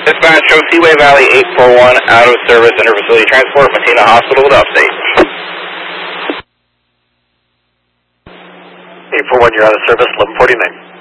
Dispatch, show Seaway Valley 841 out of service, inter-facility transport, Matina Hospital with update. 841, you're out of service, 1149.